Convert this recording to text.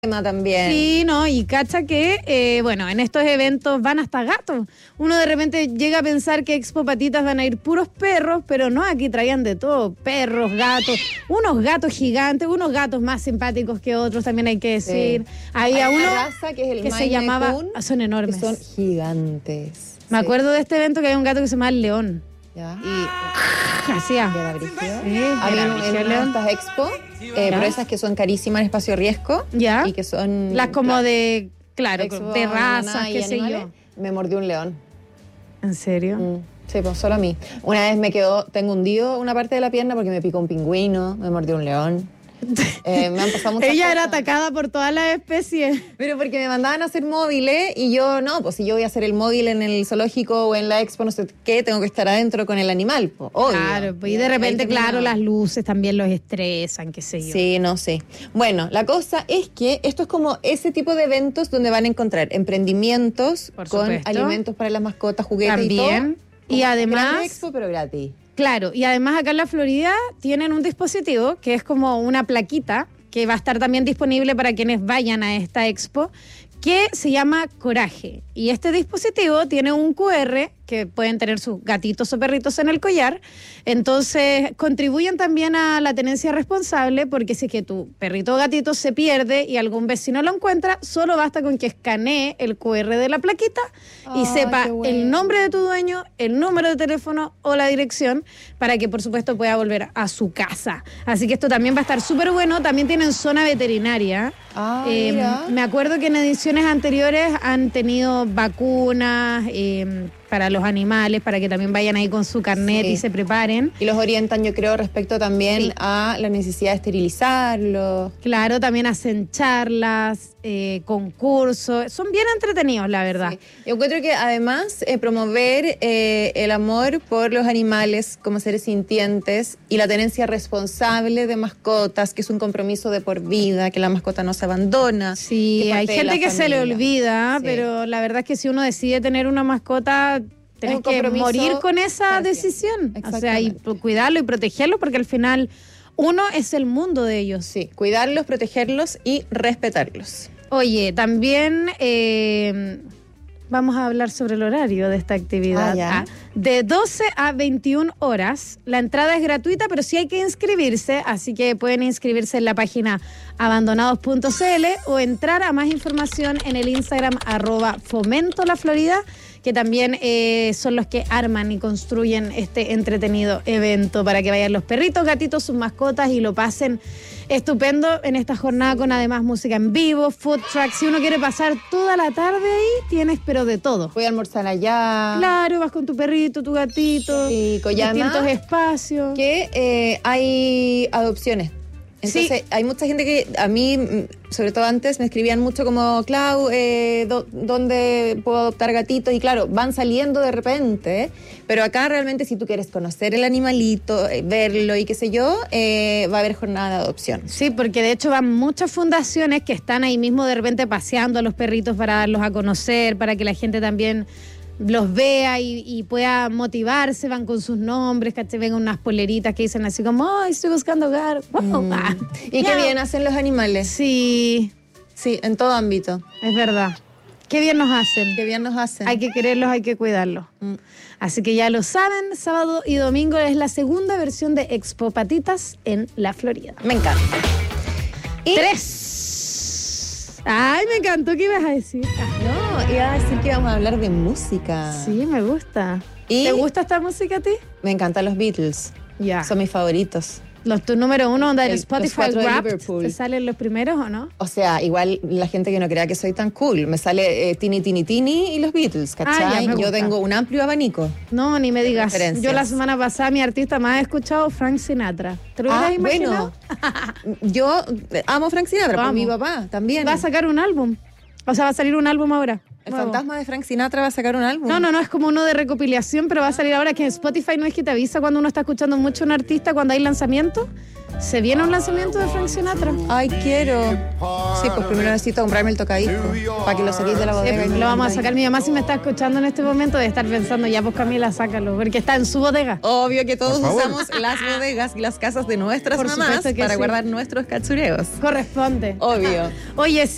también. Sí, no, y cacha que, bueno, en estos eventos van hasta gatos. Uno de repente llega a pensar que Expo Patitas van a ir puros perros, pero no, aquí traían de todo, perros, gatos, unos gatos gigantes, unos gatos más simpáticos que otros, también hay que decir. Sí. Había Hay uno una raza que es el que se Maine llamaba, Coon, son enormes. que son gigantes. Me acuerdo de este evento que había un gato que se llamaba el León. ¿Ya? Y hacía. ¿Era brígido? Sí, Hay era en brígido, una de León. estas expo, pero esas que son carísimas en espacio riesgo. Ya. Y que son... Las como de, claro, Expo, de razas, nana y qué sé animales. yo. Me mordió un león. ¿En serio? Sí, pues solo a mí. Una vez tengo hundido una parte de la pierna porque me picó un pingüino, me mordió un león. Me han pasado muchas Ella era cosas. atacada por todas las especies. Pero porque me mandaban a hacer móviles y yo no, pues si yo voy a hacer el móvil en el zoológico o en la expo, no sé qué, tengo que estar adentro con el animal, pues, obvio. Claro, pues, y de repente, claro, las luces también los estresan, qué sé yo. Sí, no sé. Bueno, la cosa es que esto es como ese tipo de eventos donde van a encontrar emprendimientos Por con supuesto. alimentos para las mascotas, juguetes También. y todo. Y además... Grande expo, pero gratis. Claro, y además acá en la Florida tienen un dispositivo que es como una plaquita que va a estar también disponible para quienes vayan a esta expo, que se llama Coraje. Y este dispositivo tiene un QR que pueden tener sus gatitos o perritos en el collar. Entonces, contribuyen también a la tenencia responsable, porque si es que tu perrito o gatito se pierde y algún vecino lo encuentra, solo basta con que escanee el QR de la plaquita y sepa el nombre de tu dueño, el número de teléfono o la dirección, para que, por supuesto, pueda volver a su casa. Así que esto también va a estar súper bueno. También tienen zona veterinaria. Mira. Me acuerdo que en ediciones anteriores han tenido vacunas para los animales, para que también vayan ahí con su carnet y se preparen. Y los orientan, yo creo, respecto también a la necesidad de esterilizarlos. Claro, también hacen charlas, concursos. Son bien entretenidos, la verdad. Sí. Yo encuentro que además promover el amor por los animales como seres sintientes y la tenencia responsable de mascotas, que es un compromiso de por vida, que la mascota no se abandona. Sí, hay gente que se le olvida, Sí. pero la verdad es que si uno decide tener una mascota, tenés un que compromiso morir con esa para decisión. siempre. O sea, y cuidarlo y protegerlo, porque al final uno es el mundo de ellos. Sí, cuidarlos, protegerlos y respetarlos. Oye, también vamos a hablar sobre el horario de esta actividad. Ya. De 12 a 21 horas. La entrada es gratuita, pero sí hay que inscribirse, así que pueden inscribirse en la página abandonados.cl o entrar a más información en el Instagram @fomentolaflorida, que también son los que arman y construyen este entretenido evento para que vayan los perritos, gatitos, sus mascotas y lo pasen estupendo en esta jornada, con además música en vivo, food truck. Si uno quiere pasar toda la tarde ahí, tienes pero de todo. Voy a almorzar allá. Claro, vas con tu perrito, tu gatito, Rico. Y distintos además espacios. que hay adopciones. Entonces, hay mucha gente que a mí, sobre todo antes, me escribían mucho como, Clau, ¿dónde puedo adoptar gatitos? Y claro, van saliendo de repente, pero acá realmente si tú quieres conocer el animalito, verlo y qué sé yo, va a haber jornada de adopción. Sí, porque de hecho van muchas fundaciones que están ahí mismo de repente paseando a los perritos para darlos a conocer, para que la gente también los vea y pueda motivarse. Van con sus nombres, ¿cachai? Ven unas poleritas que dicen así como, ¡ay, estoy buscando hogar! Y qué bien hacen los animales. Sí, Sí, en todo ámbito. es verdad. Qué bien nos hacen. Qué bien nos hacen. Hay que quererlos, hay que cuidarlos. Así que ya lo saben, sábado y domingo es la segunda versión de Expo Patitas en la Florida. Me encanta. Y 3. Ay, me encantó. ¿Qué ibas a decir? no, iba a decir que íbamos a hablar de música. Sí, me gusta. Y ¿Te gusta esta música a ti? me encantan los Beatles. Ya. Son mis favoritos. Tu número 1, onda del Los Spotify 4 de Wrapped, Liverpool. ¿te salen los primeros o no? O sea, igual la gente que no crea que soy tan cool. Me sale Tini Tini Tini y los Beatles, ¿cachai? ya, me Yo gusta. tengo un amplio abanico. No, ni me digas. Referencias. Yo la semana pasada mi artista más escuchado, Frank Sinatra. ¿Te lo hubieras imaginado? Bueno, yo amo Frank Sinatra, Lo por mi amo. papá también. Va a sacar un álbum. O sea, va a salir un álbum ahora. El nuevo. fantasma de Frank Sinatra va a sacar un álbum. No, es como uno de recopilación, pero va a salir ahora, que en Spotify no es que te avisa cuando uno está escuchando mucho a un artista cuando hay lanzamiento. Se viene un lanzamiento de Frank Sinatra. Ay, quiero. Sí, pues primero necesito comprarme el tocadisco para que lo saquéis de la bodega. Lo vamos a sacar. Mi mamá, si me está escuchando en este momento, debe estar pensando, ya pues Camila, sácalo, porque está en su bodega. Obvio que todos Por favor. usamos las bodegas y las casas de nuestras Por mamás supuesto que para sí. guardar nuestros cachureos. Corresponde. Obvio. Oye,